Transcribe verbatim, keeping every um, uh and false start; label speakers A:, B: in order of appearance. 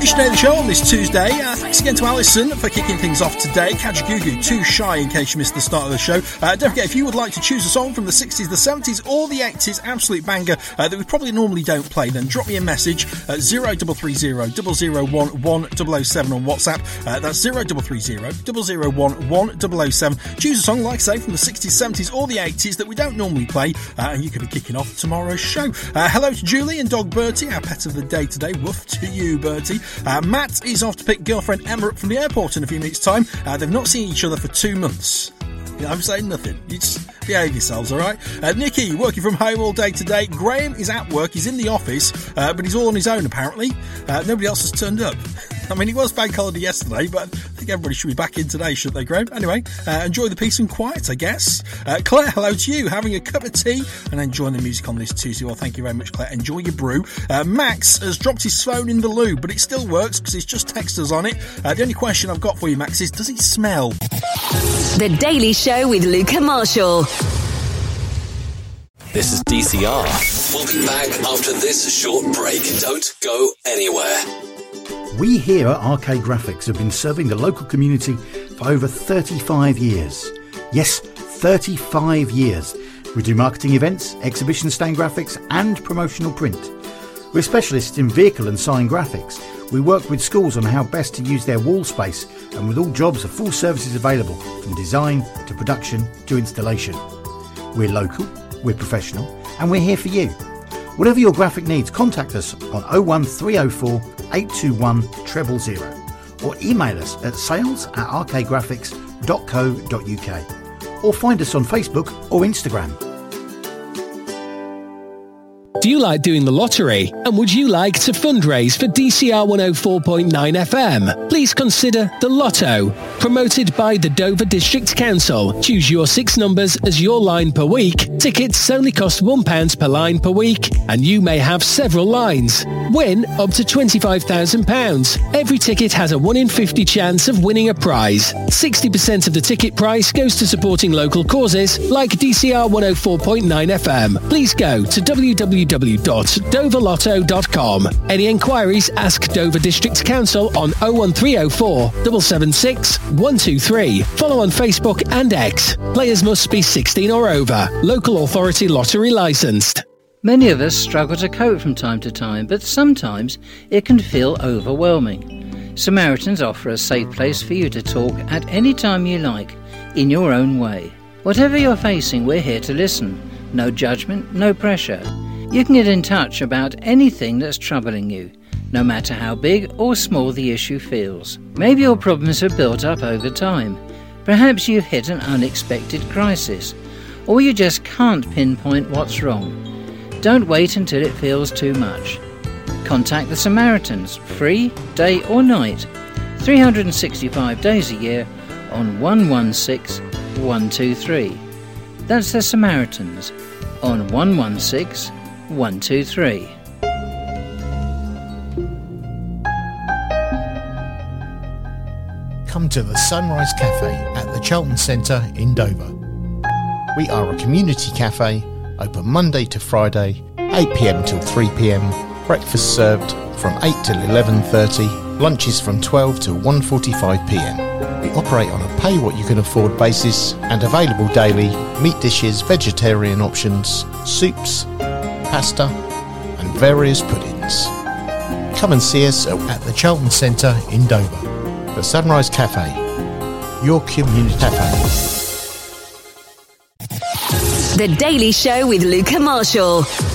A: Daily Show on this Tuesday. Uh, thanks again to Alison for kicking things off today. Kajagoogoo, Too Shy, in case you missed the start of the show. Uh, don't forget, if you would like to choose a song from the sixties, the seventies or the eighties, absolute banger uh, that we probably normally don't play, then drop me a message at zero three three zero, zero zero one, one zero zero seven on WhatsApp. Uh, that's zero three three zero, zero zero one, one zero zero seven. Choose a song, like I say, from the sixties, seventies or the eighties that we don't normally play, uh, and you could be kicking off tomorrow's show. Uh, hello to Julie and dog Bertie, our pet of the day today. Woof to you, Bertie. Uh, Matt is off to pick girlfriend Emma up from the airport in a few minutes' time. Uh, they've not seen each other for two months. I'm saying nothing. You just behave yourselves, all right? Uh, Nikki, working from home all day today. Graham is at work. He's in the office, uh, but he's all on his own, apparently. Uh, nobody else has turned up. I mean, it was bank holiday yesterday, but I think everybody should be back in today, shouldn't they, Graham? Anyway, uh, enjoy the peace and quiet, I guess. Uh, Claire, hello to you. Having a cup of tea and enjoying the music on this Tuesday. Well, thank you very much, Claire. Enjoy your brew. Uh, Max has dropped his phone in the loo, but it still works because he's just texted us on it. Uh, the only question I've got for you, Max, is does it smell?
B: The Daily Show with Luca Marshall.
C: This is D C R.
D: We'll be back after this short break. Don't go anywhere.
E: We here at Arcade Graphics have been serving the local community for over thirty-five years. Yes, thirty-five years. We do marketing events, exhibition stand graphics and promotional print. We're specialists in vehicle and sign graphics. We work with schools on how best to use their wall space, and with all jobs, are full services available from design to production to installation. We're local, we're professional, and we're here for you. Whatever your graphic needs, contact us on oh one three oh four, eight two one, zero zero zero or email us at sales at arcadegraphics dot co dot uk or find us on Facebook or Instagram.
F: Do you like doing the lottery? And would you like to fundraise for D C R one oh four point nine F M? Please consider The Lotto. Promoted by the Dover District Council. Choose your six numbers as your line per week. Tickets only cost one pound per line per week, and you may have several lines. Win up to twenty-five thousand pounds. Every ticket has a one in fifty chance of winning a prize. sixty percent of the ticket price goes to supporting local causes like D C R one oh four point nine F M. Please go to w w w dot dover lotto dot com. Any enquiries, ask Dover District Council on oh one three oh four, seven seven six, one two three. Follow on Facebook and X. Players must be sixteen or over. Local authority lottery licensed.
G: Many of us struggle to cope from time to time, but sometimes it can feel overwhelming. Samaritans offer a safe place for you to talk at any time you like, in your own way. Whatever you're facing, we're here to listen. No judgment, no pressure. You can get in touch about anything that's troubling you, no matter how big or small the issue feels. Maybe your problems have built up over time. Perhaps you've hit an unexpected crisis, or you just can't pinpoint what's wrong. Don't wait until it feels too much. Contact the Samaritans, free, day or night, three hundred sixty-five days a year on one one six, one two three. That's the Samaritans on one one six, one two three.
H: Come to the Sunrise Cafe at the Charlton Centre in Dover. We are a community cafe, open Monday to Friday, eight p m till three p m, breakfast served from eight till eleven thirty, lunches from twelve till one forty-five p m. We operate on a pay what you can afford basis and available daily meat dishes, vegetarian options, soups, pasta and various puddings. Come and see us at the Charlton Centre in Dover. The Sunrise Cafe, your community cafe.
B: The Daily Show with Luca Marshall.